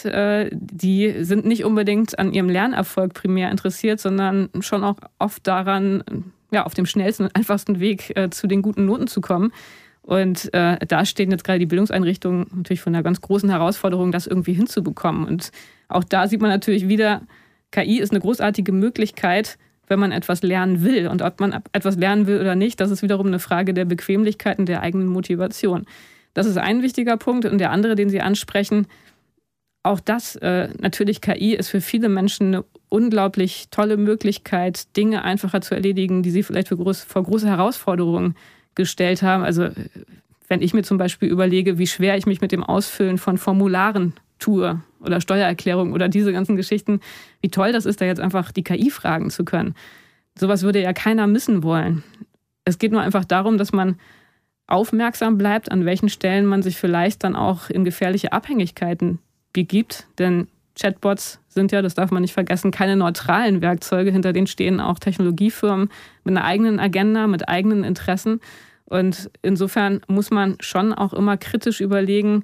Die sind nicht unbedingt an ihrem Lernerfolg primär interessiert, sondern schon auch oft daran, ja, auf dem schnellsten und einfachsten Weg zu den guten Noten zu kommen. Und da stehen jetzt gerade die Bildungseinrichtungen natürlich vor einer ganz großen Herausforderung, das irgendwie hinzubekommen. Und auch da sieht man natürlich wieder, K I ist eine großartige Möglichkeit, wenn man etwas lernen will. Und ob man etwas lernen will oder nicht, das ist wiederum eine Frage der Bequemlichkeit und der eigenen Motivation. Das ist ein wichtiger Punkt. Und der andere, den Sie ansprechen, auch das, äh, natürlich K I ist für viele Menschen eine unglaublich tolle Möglichkeit, Dinge einfacher zu erledigen, die sie vielleicht für groß, vor große Herausforderungen gestellt haben. Also wenn ich mir zum Beispiel überlege, wie schwer ich mich mit dem Ausfüllen von Formularen tue oder Steuererklärung oder diese ganzen Geschichten, wie toll das ist, da jetzt einfach die K I fragen zu können. Sowas würde ja keiner missen wollen. Es geht nur einfach darum, dass man aufmerksam bleibt, an welchen Stellen man sich vielleicht dann auch in gefährliche Abhängigkeiten begibt. Denn Chatbots sind ja, das darf man nicht vergessen, keine neutralen Werkzeuge. Hinter denen stehen auch Technologiefirmen mit einer eigenen Agenda, mit eigenen Interessen. Und insofern muss man schon auch immer kritisch überlegen,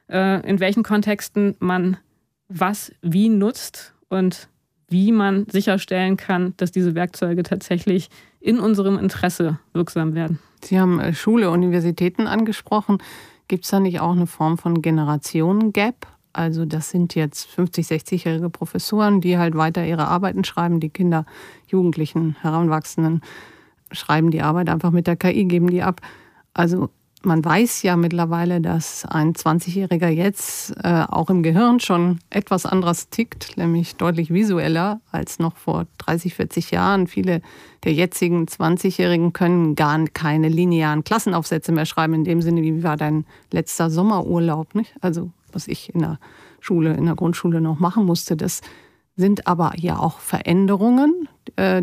in welchen Kontexten man was wie nutzt und wie man sicherstellen kann, dass diese Werkzeuge tatsächlich in unserem Interesse wirksam werden. Sie haben Schule, Universitäten angesprochen. Gibt es da nicht auch eine Form von Generationen-Gap? Also das sind jetzt fünfzig-, sechzigjährige Professoren, die halt weiter ihre Arbeiten schreiben. Die Kinder, Jugendlichen, Heranwachsenden schreiben die Arbeit einfach mit der K I, geben die ab. Also man weiß ja mittlerweile, dass ein zwanzigjähriger jetzt äh, auch im Gehirn schon etwas anderes tickt, nämlich deutlich visueller als noch vor dreißig, vierzig Jahren. Viele der jetzigen zwanzigjährigen können gar keine linearen Klassenaufsätze mehr schreiben, in dem Sinne, wie war dein letzter Sommerurlaub, nicht? Also was ich in der Schule, in der Grundschule noch machen musste. Das sind aber ja auch Veränderungen, äh,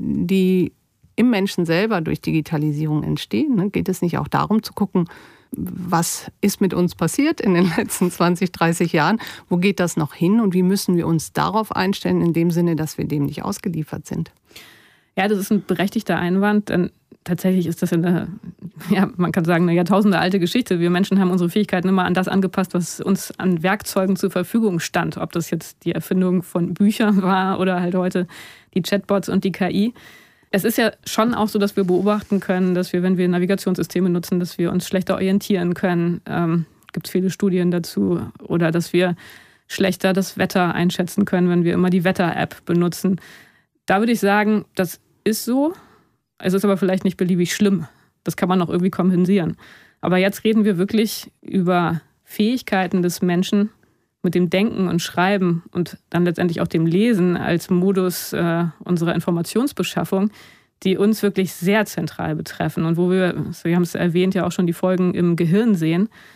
die im Menschen selber durch Digitalisierung entstehen. Ne? Geht es nicht auch darum zu gucken, was ist mit uns passiert in den letzten zwanzig, dreißig Jahren? Wo geht das noch hin und wie müssen wir uns darauf einstellen, in dem Sinne, dass wir dem nicht ausgeliefert sind? Ja, das ist ein berechtigter Einwand, denn tatsächlich ist das eine, ja, man kann sagen, eine Jahrtausende alte Geschichte. Wir Menschen haben unsere Fähigkeiten immer an das angepasst, was uns an Werkzeugen zur Verfügung stand. Ob das jetzt die Erfindung von Büchern war oder halt heute die Chatbots und die K I. Es ist ja schon auch so, dass wir beobachten können, dass wir, wenn wir Navigationssysteme nutzen, dass wir uns schlechter orientieren können. Ähm, gibt es viele Studien dazu. Oder dass wir schlechter das Wetter einschätzen können, wenn wir immer die Wetter-App benutzen. Da würde ich sagen, das ist so. Es ist aber vielleicht nicht beliebig schlimm. Das kann man noch irgendwie kompensieren. Aber jetzt reden wir wirklich über Fähigkeiten des Menschen, mit dem Denken und Schreiben und dann letztendlich auch dem Lesen als Modus äh, unserer Informationsbeschaffung, die uns wirklich sehr zentral betreffen und wo wir, Sie haben es erwähnt, ja auch schon die Folgen im Gehirn sehen.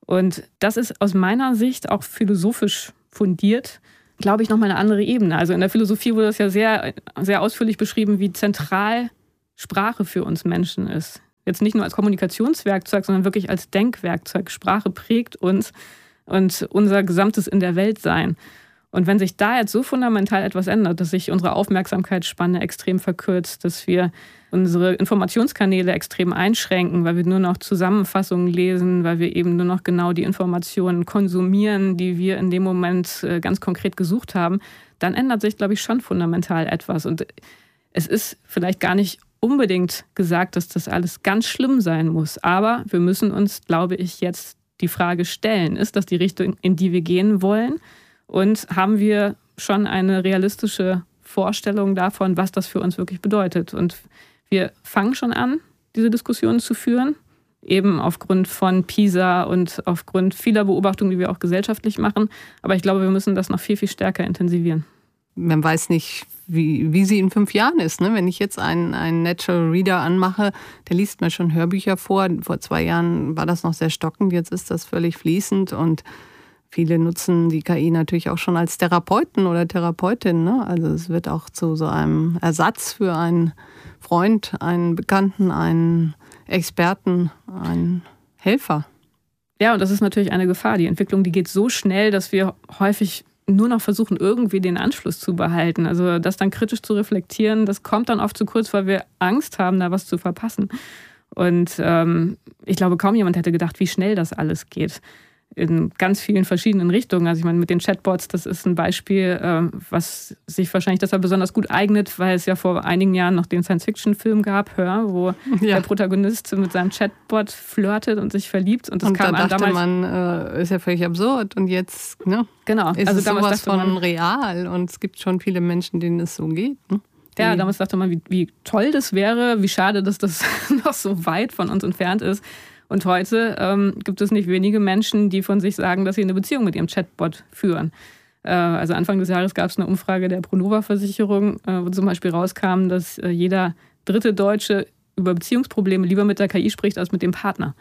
Und das ist aus meiner Sicht auch philosophisch fundiert, glaube ich, nochmal eine andere Ebene. Also in der Philosophie wurde das ja sehr, sehr ausführlich beschrieben, wie zentral Sprache für uns Menschen ist. Jetzt nicht nur als Kommunikationswerkzeug, sondern wirklich als Denkwerkzeug. Sprache prägt uns und unser gesamtes In der Welt sein. Und wenn sich da jetzt so fundamental etwas ändert, dass sich unsere Aufmerksamkeitsspanne extrem verkürzt, dass wir unsere Informationskanäle extrem einschränken, weil wir nur noch Zusammenfassungen lesen, weil wir eben nur noch genau die Informationen konsumieren, die wir in dem Moment ganz konkret gesucht haben, dann ändert sich, glaube ich, schon fundamental etwas. Und es ist vielleicht gar nicht unbedingt gesagt, dass das alles ganz schlimm sein muss. Aber wir müssen uns, glaube ich, jetzt die Frage stellen, ist das die Richtung, in die wir gehen wollen? Und haben wir schon eine realistische Vorstellung davon, was das für uns wirklich bedeutet? Und wir fangen schon an, diese Diskussionen zu führen, eben aufgrund von PISA und aufgrund vieler Beobachtungen, die wir auch gesellschaftlich machen. Aber ich glaube, wir müssen das noch viel, viel stärker intensivieren. Man weiß nicht, wie, wie sie in fünf Jahren ist. Ne? Wenn ich jetzt einen, einen Natural Reader anmache, der liest mir schon Hörbücher vor. Vor zwei Jahren war das noch sehr stockend, jetzt ist das völlig fließend. Und viele nutzen die K I natürlich auch schon als Therapeuten oder Therapeutin. Ne? Also es wird auch zu so einem Ersatz für einen Freund, einen Bekannten, einen Experten, einen Helfer. Ja, und das ist natürlich eine Gefahr. Die Entwicklung, die geht so schnell, dass wir häufig nur noch versuchen, irgendwie den Anschluss zu behalten. Also das dann kritisch zu reflektieren, das kommt dann oft zu kurz, weil wir Angst haben, da was zu verpassen. Und ähm, ich glaube, kaum jemand hätte gedacht, wie schnell das alles geht. In ganz vielen verschiedenen Richtungen. Also ich meine, mit den Chatbots, das ist ein Beispiel, äh, was sich wahrscheinlich deshalb besonders gut eignet, weil es ja vor einigen Jahren noch den Science-Fiction-Film gab, Her, wo ja. der Protagonist mit seinem Chatbot flirtet und sich verliebt. Und das und kam da dachte damals, man, äh, ist ja völlig absurd. Und jetzt ne, genau. ist also es damals sowas von man, real. Und es gibt schon viele Menschen, denen es so geht. Ne? Ja, damals dachte man, wie, wie toll das wäre, wie schade, dass das noch so weit von uns entfernt ist. Und heute ähm, gibt es nicht wenige Menschen, die von sich sagen, dass sie eine Beziehung mit ihrem Chatbot führen. Äh, also Anfang des Jahres gab es eine Umfrage der Pronova-Versicherung, äh, wo zum Beispiel rauskam, dass äh, jeder dritte Deutsche über Beziehungsprobleme lieber mit der K I spricht als mit dem Partner.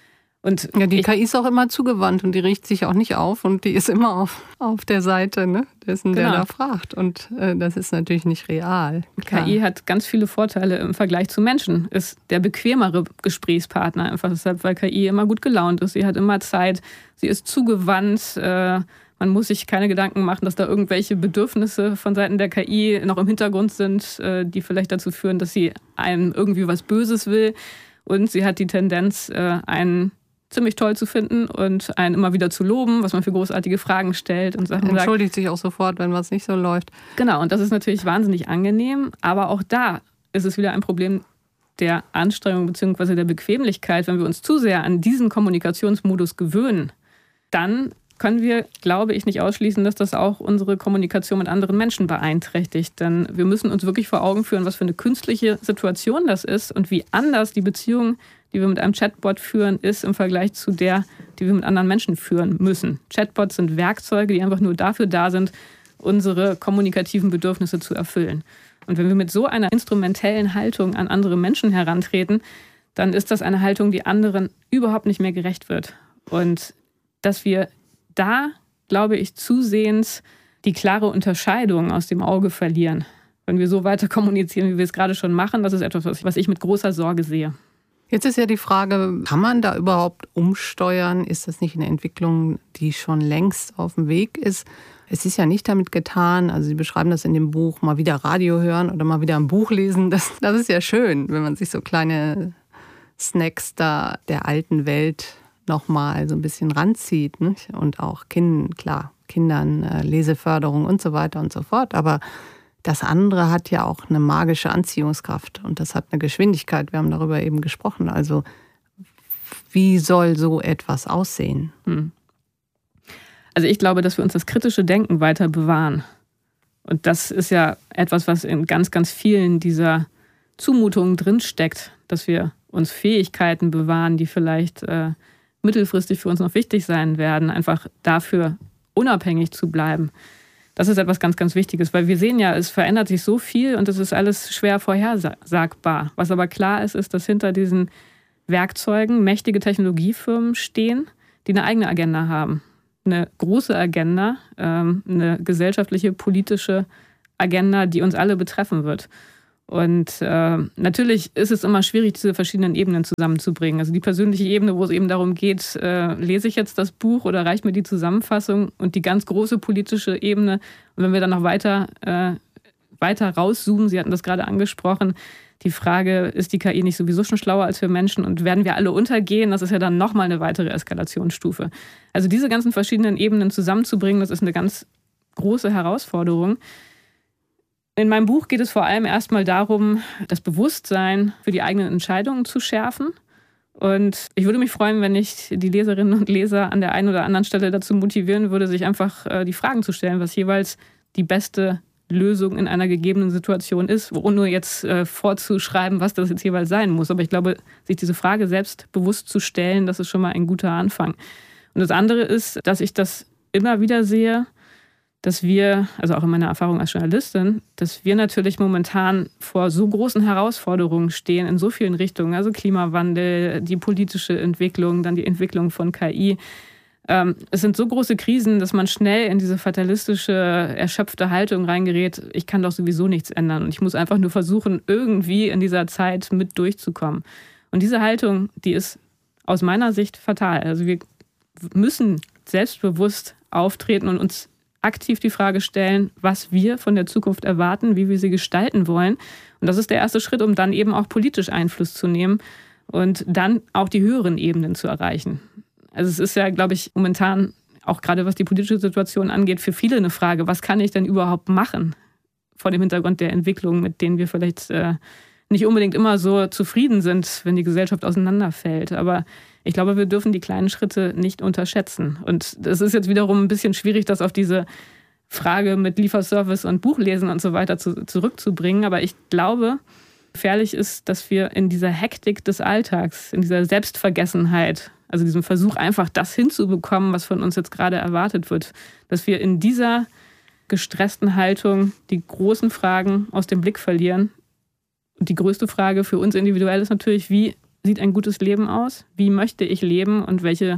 Und ja, die ich, K I ist auch immer zugewandt und die riecht sich auch nicht auf und die ist immer auf, auf der Seite, ne, dessen, der genau. da fragt. Und äh, das ist natürlich nicht real. Klar. K I hat ganz viele Vorteile im Vergleich zu Menschen. Ist der bequemere Gesprächspartner, einfach deshalb, weil K I immer gut gelaunt ist. Sie hat immer Zeit, sie ist zugewandt. Äh, man muss sich keine Gedanken machen, dass da irgendwelche Bedürfnisse von Seiten der K I noch im Hintergrund sind, äh, die vielleicht dazu führen, dass sie einem irgendwie was Böses will. Und sie hat die Tendenz, äh, einen ziemlich toll zu finden und einen immer wieder zu loben, was man für großartige Fragen stellt und Sachen entschuldigt sagt. sich auch sofort, wenn was nicht so läuft. Genau, und das ist natürlich wahnsinnig angenehm, aber auch da ist es wieder ein Problem der Anstrengung bzw. der Bequemlichkeit. Wenn wir uns zu sehr an diesen Kommunikationsmodus gewöhnen, dann können wir, glaube ich, nicht ausschließen, dass das auch unsere Kommunikation mit anderen Menschen beeinträchtigt. Denn wir müssen uns wirklich vor Augen führen, was für eine künstliche Situation das ist und wie anders die Beziehung, die wir mit einem Chatbot führen, ist im Vergleich zu der, die wir mit anderen Menschen führen müssen. Chatbots sind Werkzeuge, die einfach nur dafür da sind, unsere kommunikativen Bedürfnisse zu erfüllen. Und wenn wir mit so einer instrumentellen Haltung an andere Menschen herantreten, dann ist das eine Haltung, die anderen überhaupt nicht mehr gerecht wird. Und dass wir da, glaube ich, zusehends die klare Unterscheidung aus dem Auge verlieren. Wenn wir so weiter kommunizieren, wie wir es gerade schon machen, das ist etwas, was ich mit großer Sorge sehe. Jetzt ist ja die Frage, kann man da überhaupt umsteuern? Ist das nicht eine Entwicklung, die schon längst auf dem Weg ist? Es ist ja nicht damit getan, also Sie beschreiben das in dem Buch, mal wieder Radio hören oder mal wieder ein Buch lesen. Das, das ist ja schön, wenn man sich so kleine Snacks da der alten Welt nochmal so ein bisschen ranzieht. Nicht? Und auch kind, klar, Kindern äh, Leseförderung und so weiter und so fort. Aber das andere hat ja auch eine magische Anziehungskraft und das hat eine Geschwindigkeit. Wir haben darüber eben gesprochen. Also wie soll so etwas aussehen? Hm. Also ich glaube, dass wir uns das kritische Denken weiter bewahren. Und das ist ja etwas, was in ganz, ganz vielen dieser Zumutungen drinsteckt, dass wir uns Fähigkeiten bewahren, die vielleicht äh, mittelfristig für uns noch wichtig sein werden, einfach dafür unabhängig zu bleiben. Das ist etwas ganz, ganz Wichtiges, weil wir sehen ja, es verändert sich so viel und es ist alles schwer vorhersagbar. Was aber klar ist, ist, dass hinter diesen Werkzeugen mächtige Technologiefirmen stehen, die eine eigene Agenda haben. Eine große Agenda, ähm, eine gesellschaftliche, politische Agenda, die uns alle betreffen wird. Und äh, natürlich ist es immer schwierig, diese verschiedenen Ebenen zusammenzubringen. Also die persönliche Ebene, wo es eben darum geht, äh, lese ich jetzt das Buch oder reicht mir die Zusammenfassung, und die ganz große politische Ebene. Und wenn wir dann noch weiter, äh, weiter rauszoomen, Sie hatten das gerade angesprochen, die Frage, ist die K I nicht sowieso schon schlauer als wir Menschen und werden wir alle untergehen? Das ist ja dann nochmal eine weitere Eskalationsstufe. Also diese ganzen verschiedenen Ebenen zusammenzubringen, das ist eine ganz große Herausforderung. In meinem Buch geht es vor allem erstmal darum, das Bewusstsein für die eigenen Entscheidungen zu schärfen. Und ich würde mich freuen, wenn ich die Leserinnen und Leser an der einen oder anderen Stelle dazu motivieren würde, sich einfach die Fragen zu stellen, was jeweils die beste Lösung in einer gegebenen Situation ist, ohne jetzt vorzuschreiben, was das jetzt jeweils sein muss. Aber ich glaube, sich diese Frage selbst bewusst zu stellen, das ist schon mal ein guter Anfang. Und das andere ist, dass ich das immer wieder sehe, dass wir, also auch in meiner Erfahrung als Journalistin, dass wir natürlich momentan vor so großen Herausforderungen stehen in so vielen Richtungen, also Klimawandel, die politische Entwicklung, dann die Entwicklung von K I. Ähm, es sind so große Krisen, dass man schnell in diese fatalistische, erschöpfte Haltung reingerät, ich kann doch sowieso nichts ändern und ich muss einfach nur versuchen, irgendwie in dieser Zeit mit durchzukommen. Und diese Haltung, die ist aus meiner Sicht fatal. Also wir müssen selbstbewusst auftreten und uns aktiv die Frage stellen, was wir von der Zukunft erwarten, wie wir sie gestalten wollen. Und das ist der erste Schritt, um dann eben auch politisch Einfluss zu nehmen und dann auch die höheren Ebenen zu erreichen. Also es ist ja, glaube ich, momentan, auch gerade was die politische Situation angeht, für viele eine Frage, was kann ich denn überhaupt machen vor dem Hintergrund der Entwicklungen, mit denen wir vielleicht äh, nicht unbedingt immer so zufrieden sind, wenn die Gesellschaft auseinanderfällt. Aber ich glaube, wir dürfen die kleinen Schritte nicht unterschätzen. Und es ist jetzt wiederum ein bisschen schwierig, das auf diese Frage mit Lieferservice und Buchlesen und so weiter zu, zurückzubringen. Aber ich glaube, gefährlich ist, dass wir in dieser Hektik des Alltags, in dieser Selbstvergessenheit, also diesem Versuch, einfach das hinzubekommen, was von uns jetzt gerade erwartet wird, dass wir in dieser gestressten Haltung die großen Fragen aus dem Blick verlieren. Und die größte Frage für uns individuell ist natürlich, wie sieht ein gutes Leben aus? Wie möchte ich leben und welche,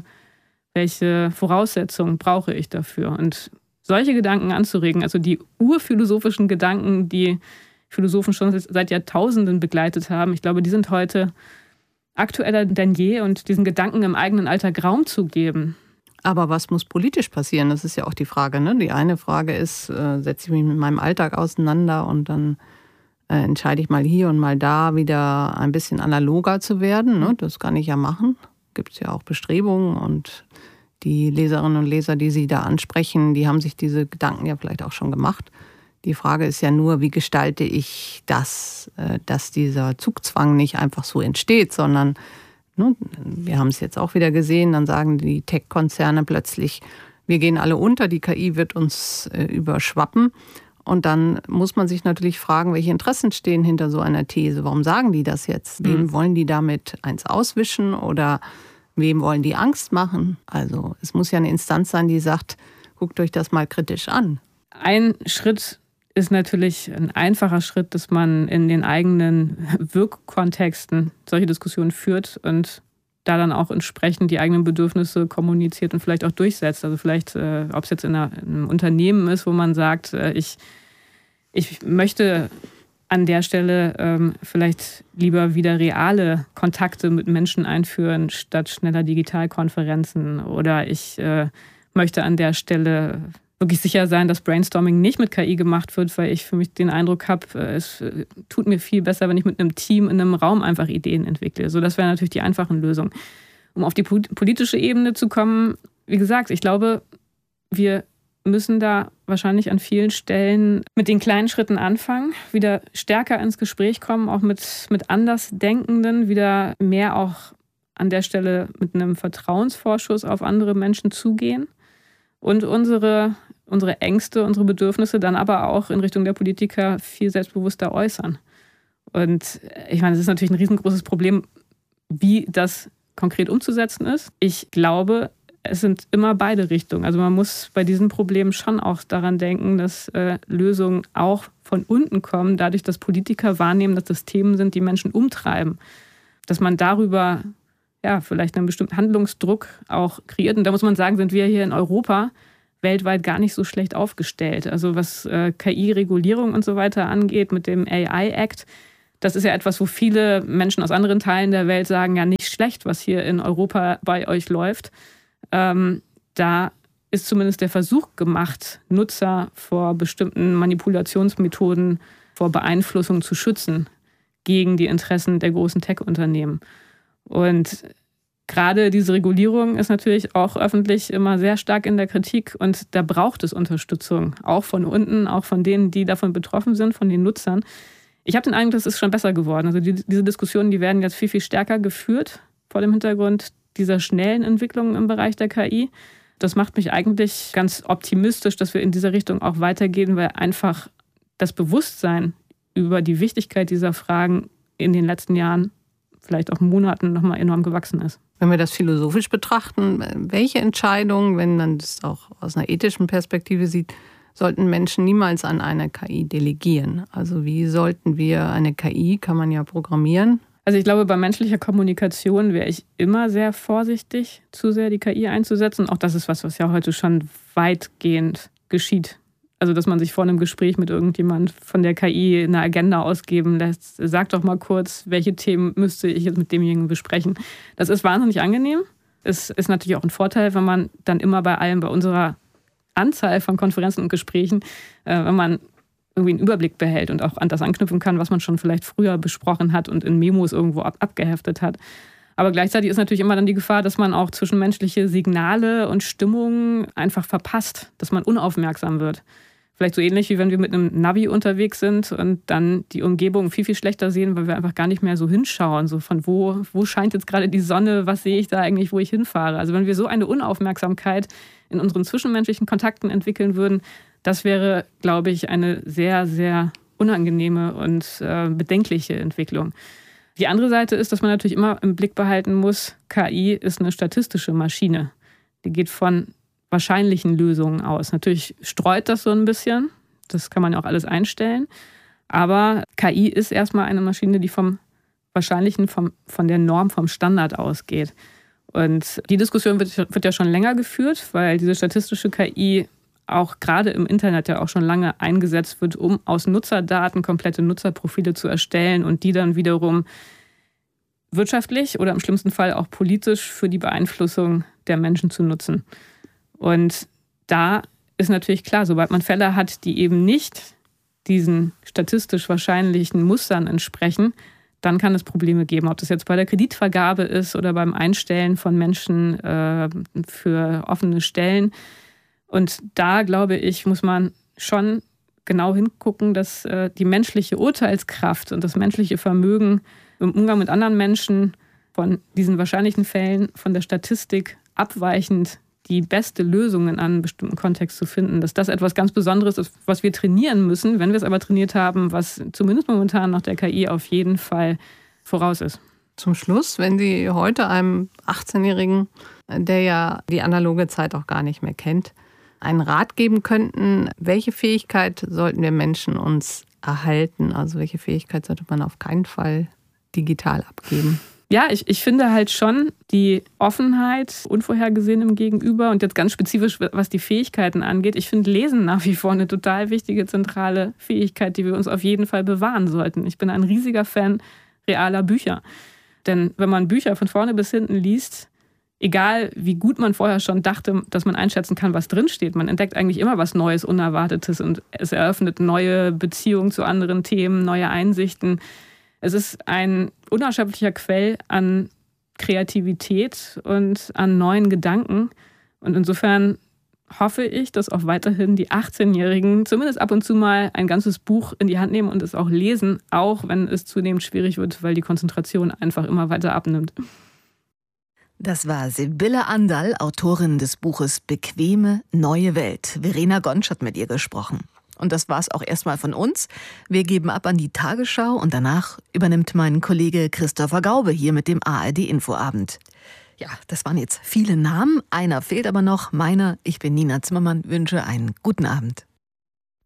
welche Voraussetzungen brauche ich dafür? Und solche Gedanken anzuregen, also die urphilosophischen Gedanken, die Philosophen schon seit Jahrtausenden begleitet haben, ich glaube, die sind heute aktueller denn je, und diesen Gedanken im eigenen Alltag Raum zu geben. Aber was muss politisch passieren? Das ist ja auch die Frage, ne? Die eine Frage ist, äh, setze ich mich mit meinem Alltag auseinander und dann äh, entscheide ich mal hier und mal da wieder ein bisschen analoger zu werden. Ne? Das kann ich ja machen. Gibt es ja auch Bestrebungen, und die Leserinnen und Leser, die Sie da ansprechen, die haben sich diese Gedanken ja vielleicht auch schon gemacht. Die Frage ist ja nur, wie gestalte ich das, äh, dass dieser Zugzwang nicht einfach so entsteht, sondern ne, wir haben es jetzt auch wieder gesehen, dann sagen die Tech-Konzerne plötzlich, wir gehen alle unter, die K I wird uns äh, überschwappen. Und dann muss man sich natürlich fragen, welche Interessen stehen hinter so einer These. Warum sagen die das jetzt? Wem mhm. wollen die damit eins auswischen oder wem wollen die Angst machen? Also es muss ja eine Instanz sein, die sagt, guckt euch das mal kritisch an. Ein Schritt ist natürlich ein einfacher Schritt, dass man in den eigenen Wirkkontexten solche Diskussionen führt und da dann auch entsprechend die eigenen Bedürfnisse kommuniziert und vielleicht auch durchsetzt. Also vielleicht, äh, ob es jetzt in, einer, in einem Unternehmen ist, wo man sagt, äh, ich, ich möchte an der Stelle ähm, vielleicht lieber wieder reale Kontakte mit Menschen einführen, statt schneller Digitalkonferenzen. Oder ich äh, möchte an der Stelle wirklich sicher sein, dass Brainstorming nicht mit K I gemacht wird, weil ich für mich den Eindruck habe, es tut mir viel besser, wenn ich mit einem Team in einem Raum einfach Ideen entwickle. So, das wäre natürlich die einfachen Lösungen. Um auf die politische Ebene zu kommen, wie gesagt, ich glaube, wir müssen da wahrscheinlich an vielen Stellen mit den kleinen Schritten anfangen, wieder stärker ins Gespräch kommen, auch mit, mit Andersdenkenden, wieder mehr auch an der Stelle mit einem Vertrauensvorschuss auf andere Menschen zugehen. Und unsere, unsere Ängste, unsere Bedürfnisse dann aber auch in Richtung der Politiker viel selbstbewusster äußern. Und ich meine, es ist natürlich ein riesengroßes Problem, wie das konkret umzusetzen ist. Ich glaube, es sind immer beide Richtungen. Also man muss bei diesen Problemen schon auch daran denken, dass äh, Lösungen auch von unten kommen, dadurch, dass Politiker wahrnehmen, dass das Themen sind, die Menschen umtreiben. Dass man darüber ja, vielleicht einen bestimmten Handlungsdruck auch kreiert. Und da muss man sagen, sind wir hier in Europa weltweit gar nicht so schlecht aufgestellt. Also was äh, K I-Regulierung und so weiter angeht mit dem A I-Act, das ist ja etwas, wo viele Menschen aus anderen Teilen der Welt sagen, ja nicht schlecht, was hier in Europa bei euch läuft. Ähm, da ist zumindest der Versuch gemacht, Nutzer vor bestimmten Manipulationsmethoden, vor Beeinflussung zu schützen gegen die Interessen der großen Tech-Unternehmen. Und gerade diese Regulierung ist natürlich auch öffentlich immer sehr stark in der Kritik und da braucht es Unterstützung, auch von unten, auch von denen, die davon betroffen sind, von den Nutzern. Ich habe den Eindruck, das ist schon besser geworden. Also die, diese Diskussionen, die werden jetzt viel, viel stärker geführt vor dem Hintergrund dieser schnellen Entwicklungen im Bereich der K I. Das macht mich eigentlich ganz optimistisch, dass wir in dieser Richtung auch weitergehen, weil einfach das Bewusstsein über die Wichtigkeit dieser Fragen in den letzten Jahren, vielleicht auch Monaten, nochmal enorm gewachsen ist. Wenn wir das philosophisch betrachten, welche Entscheidungen, wenn man das auch aus einer ethischen Perspektive sieht, sollten Menschen niemals an eine K I delegieren? Also wie sollten wir eine K I, kann man ja programmieren? Also ich glaube, bei menschlicher Kommunikation wäre ich immer sehr vorsichtig, zu sehr die K I einzusetzen. Auch das ist was, was ja heute schon weitgehend geschieht. Also dass man sich vor einem Gespräch mit irgendjemand von der K I eine Agenda ausgeben lässt. Sag doch mal kurz, welche Themen müsste ich jetzt mit demjenigen besprechen. Das ist wahnsinnig angenehm. Es ist natürlich auch ein Vorteil, wenn man dann immer bei allem, bei unserer Anzahl von Konferenzen und Gesprächen, äh, wenn man irgendwie einen Überblick behält und auch an das anknüpfen kann, was man schon vielleicht früher besprochen hat und in Memos irgendwo ab- abgeheftet hat. Aber gleichzeitig ist natürlich immer dann die Gefahr, dass man auch zwischenmenschliche Signale und Stimmungen einfach verpasst, dass man unaufmerksam wird. Vielleicht so ähnlich, wie wenn wir mit einem Navi unterwegs sind und dann die Umgebung viel, viel schlechter sehen, weil wir einfach gar nicht mehr so hinschauen. So von wo, wo scheint jetzt gerade die Sonne, was sehe ich da eigentlich, wo ich hinfahre. Also wenn wir so eine Unaufmerksamkeit in unseren zwischenmenschlichen Kontakten entwickeln würden, das wäre, glaube ich, eine sehr, sehr unangenehme und äh, bedenkliche Entwicklung. Die andere Seite ist, dass man natürlich immer im Blick behalten muss, K I ist eine statistische Maschine. Die geht von wahrscheinlichen Lösungen aus. Natürlich streut das so ein bisschen, das kann man ja auch alles einstellen, aber K I ist erstmal eine Maschine, die vom Wahrscheinlichen, vom, von der Norm, vom Standard ausgeht. Und die Diskussion wird, wird ja schon länger geführt, weil diese statistische K I auch gerade im Internet ja auch schon lange eingesetzt wird, um aus Nutzerdaten komplette Nutzerprofile zu erstellen und die dann wiederum wirtschaftlich oder im schlimmsten Fall auch politisch für die Beeinflussung der Menschen zu nutzen. Und da ist natürlich klar, sobald man Fälle hat, die eben nicht diesen statistisch wahrscheinlichen Mustern entsprechen, dann kann es Probleme geben. Ob das jetzt bei der Kreditvergabe ist oder beim Einstellen von Menschen äh, für offene Stellen. Und da, glaube ich, muss man schon genau hingucken, dass äh, die menschliche Urteilskraft und das menschliche Vermögen im Umgang mit anderen Menschen von diesen wahrscheinlichen Fällen, von der Statistik abweichend die beste Lösung in einem bestimmten Kontext zu finden, dass das etwas ganz Besonderes ist, was wir trainieren müssen, wenn wir es aber trainiert haben, was zumindest momentan noch der K I auf jeden Fall voraus ist. Zum Schluss, wenn Sie heute einem achtzehnjährigen, der ja die analoge Zeit auch gar nicht mehr kennt, einen Rat geben könnten, welche Fähigkeit sollten wir Menschen uns erhalten? Also welche Fähigkeit sollte man auf keinen Fall digital abgeben? Ja, ich, ich finde halt schon die Offenheit, Unvorhergesehenem gegenüber und jetzt ganz spezifisch, was die Fähigkeiten angeht. Ich finde Lesen nach wie vor eine total wichtige, zentrale Fähigkeit, die wir uns auf jeden Fall bewahren sollten. Ich bin ein riesiger Fan realer Bücher. Denn wenn man Bücher von vorne bis hinten liest, egal wie gut man vorher schon dachte, dass man einschätzen kann, was drinsteht, man entdeckt eigentlich immer was Neues, Unerwartetes und es eröffnet neue Beziehungen zu anderen Themen, neue Einsichten. Es ist ein unerschöpflicher Quell an Kreativität und an neuen Gedanken. Und insofern hoffe ich, dass auch weiterhin die achtzehnjährigen zumindest ab und zu mal ein ganzes Buch in die Hand nehmen und es auch lesen, auch wenn es zunehmend schwierig wird, weil die Konzentration einfach immer weiter abnimmt. Das war Sibylle Anderl, Autorin des Buches Bequeme neue Welt. Verena Gontsch hat mit ihr gesprochen. Und das war's auch erstmal von uns. Wir geben ab an die Tagesschau und danach übernimmt mein Kollege Christopher Gaube hier mit dem A R D-Infoabend. Ja, das waren jetzt viele Namen. Einer fehlt aber noch, meiner. Ich bin Nina Zimmermann, wünsche einen guten Abend.